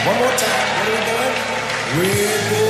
One more time. What are we doing? We're